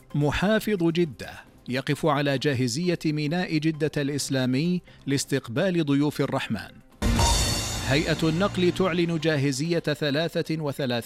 محافظ جدة يقف على جاهزية ميناء جدة الإسلامي لاستقبال ضيوف الرحمن. هيئة النقل تعلن جاهزية 33